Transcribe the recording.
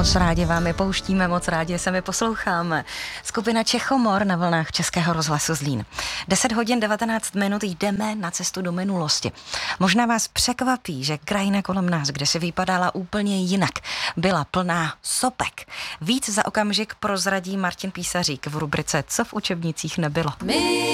Moc rádi vám je pouštíme, moc rádi se mi posloucháme. Skupina Čechomor na vlnách Českého rozhlasu Zlín. 10 hodin 19 minut jdeme na cestu do minulosti. Možná vás překvapí, že krajina kolem nás, kde se vypadala úplně jinak, byla plná sopek. Víc za okamžik prozradí Martin Písařík v rubrice Co v učebnicích nebylo.